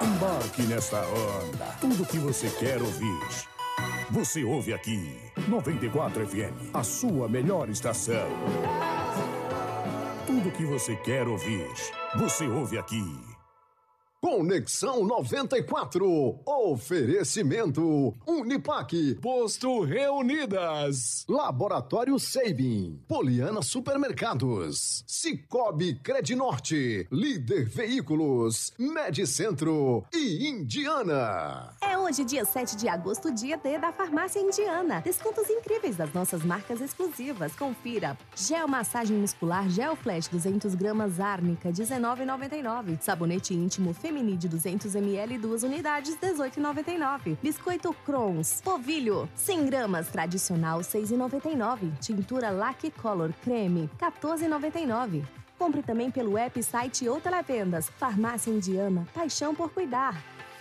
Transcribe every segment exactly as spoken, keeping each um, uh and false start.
Embarque nesta onda. Tudo que você quer ouvir, você ouve aqui. noventa e quatro F M, a sua melhor estação. Tudo que você quer ouvir, você ouve aqui. Conexão noventa e quatro. Oferecimento Unipaque, Posto Reunidas, Laboratório Sabin, Poliana Supermercados, Cicobi Credinorte, Líder Veículos, Medicentro e Indiana. É hoje, dia sete de agosto, dia D da Farmácia Indiana. Descontos incríveis das nossas marcas exclusivas. Confira. Gel massagem muscular Gel Flash duzentos gramas Árnica, dezenove reais e noventa e nove centavos. Sabonete íntimo Femini de duzentos mililitros, duas unidades, dezoito reais e noventa e nove centavos. Biscoito Crons Povilho, cem gramas tradicional, seis reais e noventa e nove centavos. Tintura Lac Color Creme, quatorze reais e noventa e nove centavos. Compre também pelo app, site ou televendas. Farmácia Indiana, paixão por cuidar.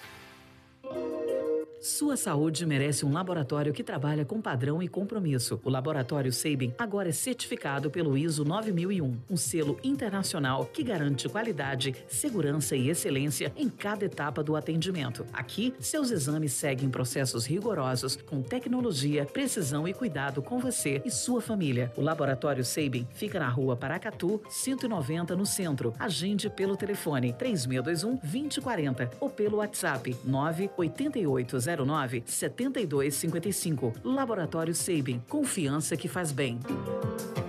Sua saúde merece um laboratório que trabalha com padrão e compromisso. O Laboratório Sabin agora é certificado pelo I S O nove mil e um, um selo internacional que garante qualidade, segurança e excelência em cada etapa do atendimento. Aqui, seus exames seguem processos rigorosos com tecnologia, precisão e cuidado com você e sua família. O Laboratório Sabin fica na rua Paracatu, cento e noventa, no centro. Agende pelo telefone três seis dois um, dois zero quatro zero ou pelo WhatsApp nove oito oito zero nove sete dois cinco cinco. Laboratório Sabin, confiança que faz bem.